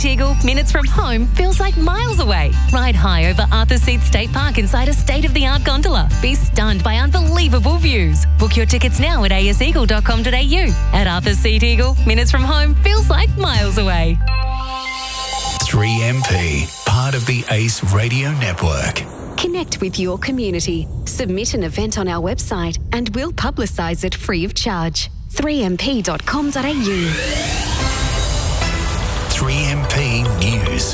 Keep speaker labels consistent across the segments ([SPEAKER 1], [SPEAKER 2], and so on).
[SPEAKER 1] Tegel, minutes from home feels like miles away. Ride high over Arthur's Seat State Park inside a state-of-the-art gondola. Be stunned by unbelievable views. Book your tickets now at aseagle.com.au. At Arthur's Seat Eagle, minutes from home feels like miles away.
[SPEAKER 2] 3MP, part of the ACE Radio Network.
[SPEAKER 3] Connect with your community. Submit an event on our website and we'll publicise it free of charge. 3mp.com.au.
[SPEAKER 2] 3MP News.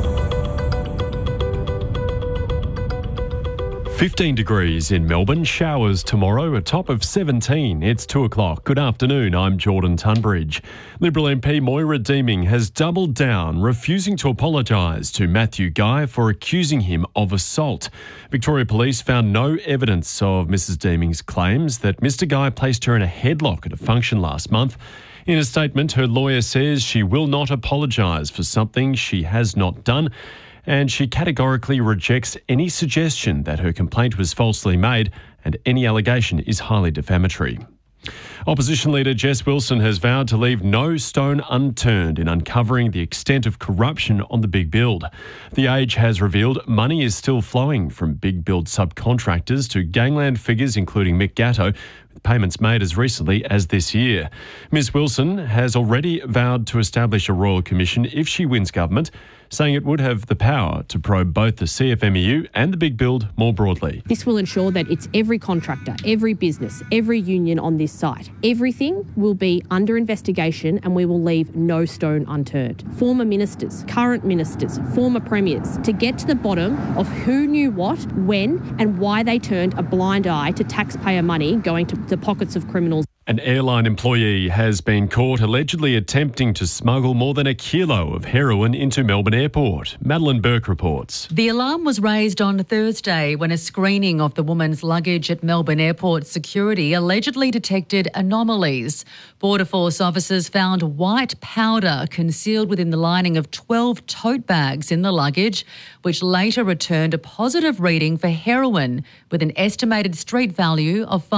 [SPEAKER 4] 15 degrees in Melbourne, showers tomorrow, a top of 17. It's 2 o'clock. Good afternoon, I'm Jordan Tunbridge. Liberal MP Moira Deeming has doubled down, refusing to apologise to Matthew Guy for accusing him of assault. Victoria Police found no evidence of Mrs Deeming's claims that Mr Guy placed her in a headlock at a function last month. In a statement, her lawyer says she will not apologise for something she has not done, and she categorically rejects any suggestion that her complaint was falsely made and any allegation is highly defamatory. Opposition leader Jess Wilson has vowed to leave no stone unturned in uncovering the extent of corruption on the Big Build. The Age has revealed money is still flowing from Big Build subcontractors to gangland figures including Mick Gatto, with payments made as recently as this year. Ms Wilson has already vowed to establish a royal commission if she wins government, saying it would have the power to probe both the CFMEU and the Big Build more broadly.
[SPEAKER 5] This will ensure that it's every contractor, every business, every union on this site. Everything will be under investigation and we will leave no stone unturned. Former ministers, current ministers, former premiers, to get to the bottom of who knew what, when and why they turned a blind eye to taxpayer money going to the pockets of criminals.
[SPEAKER 4] An airline employee has been caught allegedly attempting to smuggle more than 1 kilo of heroin into Melbourne Airport. Madeline Burke reports.
[SPEAKER 6] The alarm was raised on Thursday when a screening of the woman's luggage at Melbourne Airport security allegedly detected anomalies. Border Force officers found white powder concealed within the lining of 12 tote bags in the luggage, which later returned a positive reading for heroin with an estimated street value of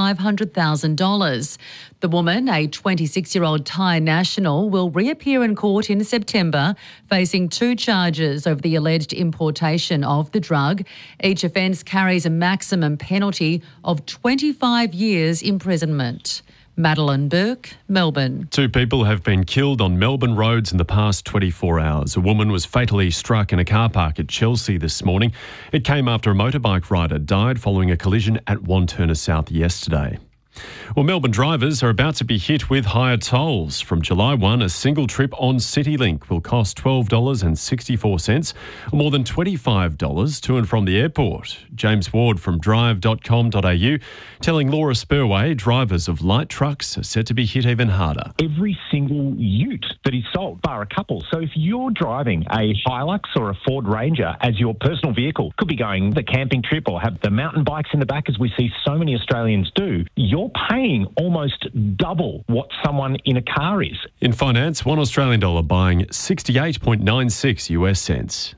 [SPEAKER 6] $500,000. The woman, a 26-year-old Thai national, will reappear in court in September, facing 2 charges over the alleged importation of the drug. Each offence carries a maximum penalty of 25 years imprisonment. Madeline Burke, Melbourne.
[SPEAKER 4] 2 people have been killed on Melbourne roads in the past 24 hours. A woman was fatally struck in a car park at Chelsea this morning. It came after a motorbike rider died following a collision at Wantirna South yesterday. Well, Melbourne drivers are about to be hit with higher tolls. From July 1, a single trip on CityLink will cost $12.64, or more than $25 to and from the airport. James Ward from drive.com.au telling Laura Spurway drivers of light trucks are set to be hit even harder.
[SPEAKER 7] Every single ute that is sold, bar a couple. So if you're driving a Hilux or a Ford Ranger as your personal vehicle, could be going the camping trip or have the mountain bikes in the back as we see so many Australians do, you're paying almost double what someone in a car is.
[SPEAKER 4] In finance, $1 Australian dollar buying 68.96 US cents.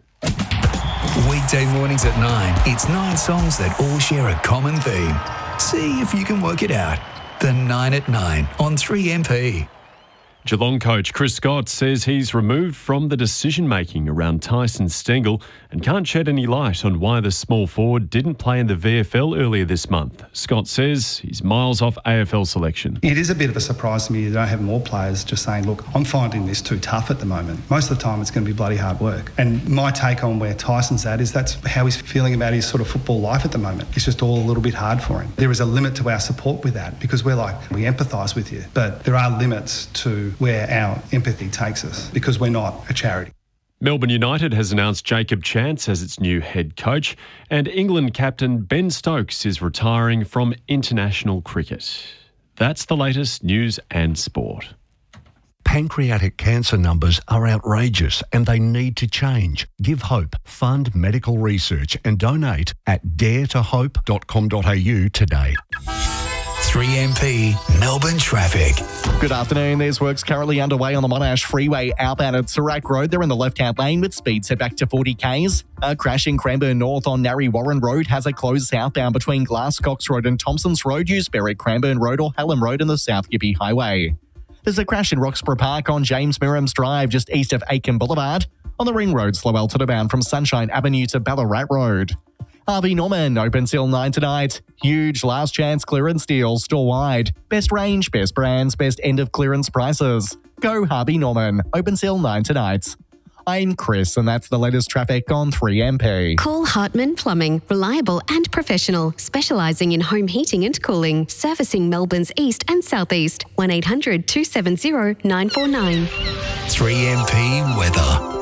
[SPEAKER 2] Weekday mornings at 9. It's 9 songs that all share a common theme. See if you can work it out. The 9 at 9 on 3MP.
[SPEAKER 4] Geelong coach Chris Scott says he's removed from the decision-making around Tyson Stengel and can't shed any light on why the small forward didn't play in the VFL earlier this month. Scott says he's miles off AFL selection.
[SPEAKER 8] It is a bit of a surprise to me you don't have more players just saying, look, I'm finding this too tough at the moment. Most of the time it's going to be bloody hard work. And my take on where Tyson's at is that's how he's feeling about his sort of football life at the moment. It's just all a little bit hard for him. There is a limit to our support with that because we empathise with you. But there are limits to where our empathy takes us because we're not a charity.
[SPEAKER 4] Melbourne United has announced Jacob Chance as its new head coach, and England captain Ben Stokes is retiring from international cricket. That's the latest news and sport.
[SPEAKER 9] Pancreatic cancer numbers are outrageous and they need to change. Give hope, fund medical research and donate at daretohope.com.au today.
[SPEAKER 2] 3MP Melbourne traffic.
[SPEAKER 10] Good afternoon. There's works currently underway on the Monash Freeway outbound at Surak Road. They're in the left-hand lane with speed set back to 40 k's. A crash in Cranbourne North on Narry Warren Road has a closed southbound between Glasscox Road and Thompsons Road. Use Berwick Cranbourne Road or Hallam Road in the South Gippy Highway. There's a crash in Roxburgh Park on James Mirams Drive, just east of Aiken Boulevard. On the Ring Road, slow Elton bound from Sunshine Avenue to Ballarat Road. Harvey Norman, open till 9 tonight. Huge last chance clearance deals store-wide. Best range, best brands, best end of clearance prices. Go Harvey Norman, open till 9 tonight. I'm Chris, and that's the latest traffic on 3MP.
[SPEAKER 3] Call Hartman Plumbing, reliable and professional, specialising in home heating and cooling, servicing Melbourne's east and southeast. 1800 270 949.
[SPEAKER 2] 3MP weather.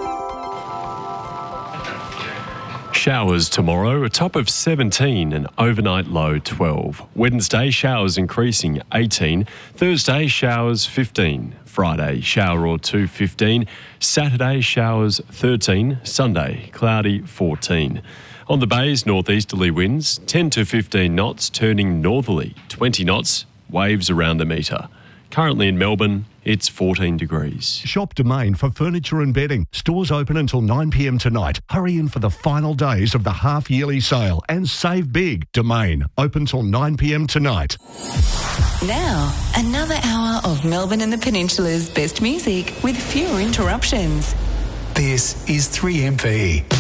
[SPEAKER 4] Showers tomorrow, a top of 17 and overnight low 12. Wednesday, showers increasing 18. Thursday, showers 15. Friday, shower or two 15. Saturday, showers 13. Sunday, cloudy 14. On the bays, northeasterly winds 10 to 15 knots, turning northerly 20 knots, waves around a metre. Currently in Melbourne, it's 14 degrees.
[SPEAKER 9] Shop Domain for furniture and bedding. Stores open until 9 p.m. tonight. Hurry in for the final days of the half-yearly sale and save big. Domain, open till 9 p.m. tonight.
[SPEAKER 11] Now, another hour of Melbourne and the Peninsula's best music with fewer interruptions.
[SPEAKER 2] This is 3MP.